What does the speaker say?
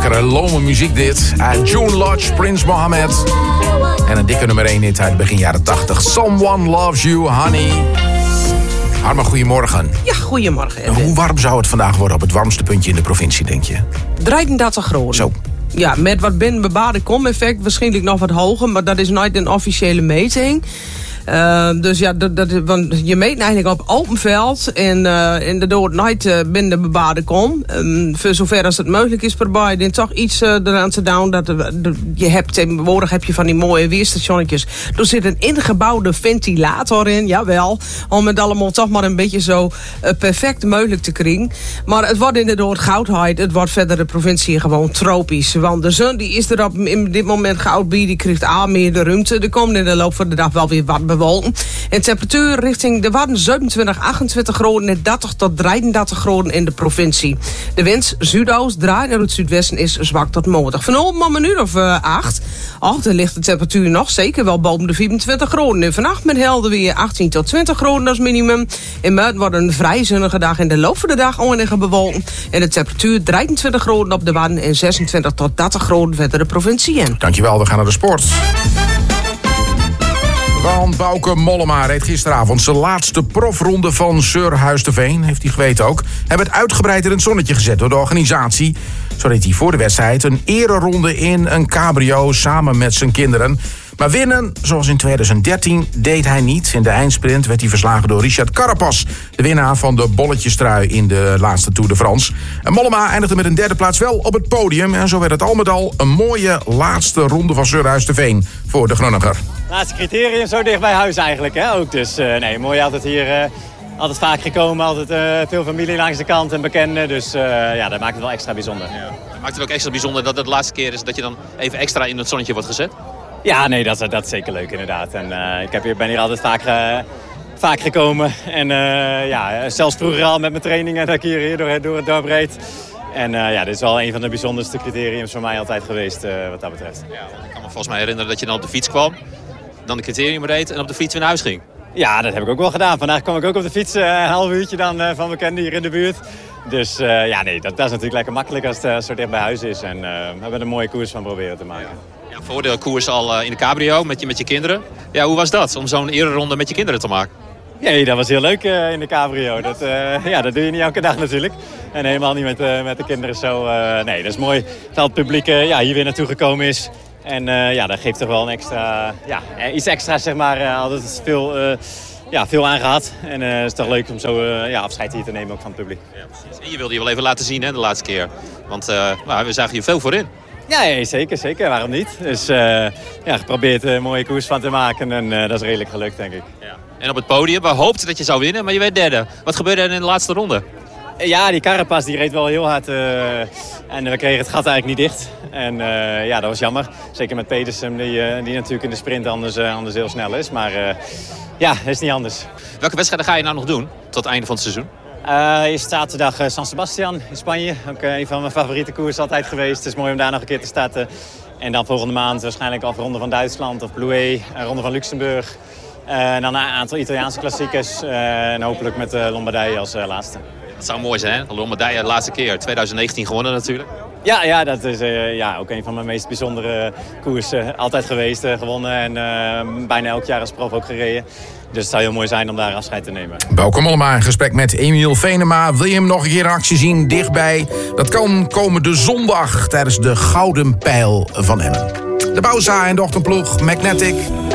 lekkere lome muziek dit. June Lodge, Prince Mohammed. En een dikke nummer 1 hit uit begin jaren 80. Someone Loves You, Honey. Harma, goedemorgen. Ja, goedemorgen. Edwin. Hoe warm zou het vandaag worden op het warmste puntje in de provincie, denk je? 33 graden. Zo. Ja, met wat binnenbebaarde kom-effect waarschijnlijk nog wat hoger, maar dat is nooit een officiële meting. Dus ja, want je meet eigenlijk op open veld en daardoor nooit binnen de bebaarde kom. Voor zover als het mogelijk is, probeer je toch iets eraan te doen. Je hebt tegenwoordig heb je van die mooie weerstationnetjes. Er zit een ingebouwde ventilator in, jawel, om het allemaal toch maar een beetje zo perfect mogelijk te krijgen. Maar het wordt inderdaad goudheid. Het wordt verder de provincie gewoon tropisch. Want de zon die is er op in dit moment goud bij, die krijgt aan meer de ruimte. Er komt in de loop van de dag wel weer wat bewolken. En temperatuur richting de Wadden 27, 28 graden en 30 tot 33 graden in de provincie. De wind zuidoost draait naar het zuidwesten is zwak tot matig. Vanavond om een uur of 8. Dan ligt de temperatuur nog zeker wel boven de 24 graden. En vannacht met helder weer 18 tot 20 graden als minimum. In maart wordt een vrij zonnige dag in de loop van de dag onenige bewolken. En de temperatuur 23 graden op de Wadden en 26 tot 30 graden verder de provincie in. Dankjewel, we gaan naar de sport. Want Bouke Mollema reed gisteravond zijn laatste profronde van Surhuis-de-Veen. Heeft hij geweten ook. Hij werd uitgebreid in het zonnetje gezet door de organisatie. Zo reed hij voor de wedstrijd een ereronde in een cabrio samen met zijn kinderen. Maar winnen, zoals in 2013, deed hij niet. In de eindsprint werd hij verslagen door Richard Carapaz, de winnaar van de bolletjestrui in de laatste Tour de France. En Mollema eindigde met een derde plaats wel op het podium. En zo werd het al met al een mooie laatste ronde van Surhuis-de-Veen voor de Gronninger. Laatste criterium, zo dicht bij huis eigenlijk, hè? Ook. Dus nee, mooi altijd hier. Altijd vaak gekomen, altijd veel familie langs de kant en bekenden. Dus ja, dat maakt het wel extra bijzonder. Ja. Dat maakt het ook extra bijzonder dat het de laatste keer is dat je dan even extra in het zonnetje wordt gezet? Ja, nee, dat is zeker leuk inderdaad. En ik ben hier altijd vaak gekomen. En ja, zelfs vroeger al met mijn trainingen dat ik hier door het dorp reed. En ja, dit is wel een van de bijzonderste criteriums voor mij altijd geweest wat dat betreft. Ja, ik kan me volgens mij herinneren dat je dan op de fiets kwam, dan de criterium reed en op de fiets weer naar huis ging. Ja, dat heb ik ook wel gedaan. Vandaag kwam ik ook op de fiets een half uurtje dan van bekenden hier in de buurt. Dus ja, nee, dat is natuurlijk lekker makkelijk als het zo dicht bij huis is. En we hebben er een mooie koers van proberen te maken. Ja, voor de koers al in de cabrio met je kinderen. Ja, hoe was dat om zo'n ereronde met je kinderen te maken? Ja, dat was heel leuk in de cabrio. Ja, dat doe je niet elke dag natuurlijk. En helemaal niet met de kinderen zo. Nee, dat is mooi dat het publiek hier weer naartoe gekomen is. En ja, dat geeft toch wel een extra, iets extra's, zeg maar. Altijd veel aan gehad. En het is toch leuk om zo afscheid hier te nemen ook van het publiek. Ja, precies. En je wilde je wel even laten zien, hè, de laatste keer. Want we zagen je veel voorin. Ja, zeker. Waarom niet? Dus geprobeerd een mooie koers van te maken. En dat is redelijk gelukt, denk ik. Ja. En op het podium, we hoopten dat je zou winnen, maar je werd derde. Wat gebeurde er in de laatste ronde? Ja, die Carapaz die reed wel heel hard. En we kregen het gat eigenlijk niet dicht. En ja, dat was jammer. Zeker met Pedersen, die natuurlijk in de sprint anders heel snel is. Maar ja, dat is niet anders. Welke wedstrijden ga je nou nog doen tot het einde van het seizoen? Eerst zaterdag San Sebastian in Spanje. Ook een van mijn favoriete koers altijd geweest. Het is mooi om daar nog een keer te starten. En dan volgende maand waarschijnlijk al ronde van Duitsland of Blouet, ronde van Luxemburg. En dan een aantal Italiaanse klassiekers. En hopelijk met Lombardije als laatste. Dat zou mooi zijn, hè? Lombardije de laatste keer. 2019 gewonnen natuurlijk. Ja, dat is ook een van mijn meest bijzondere koersen. Altijd geweest, gewonnen en bijna elk jaar als prof ook gereden. Dus het zou heel mooi zijn om daar afscheid te nemen. Bouke Mollema in gesprek met Emiel Venema. Wil je hem nog een keer in actie zien dichtbij? Dat kan komende zondag tijdens de Gouden Pijl van Emmen. De Bouwza en de ochtendploeg Magnetic.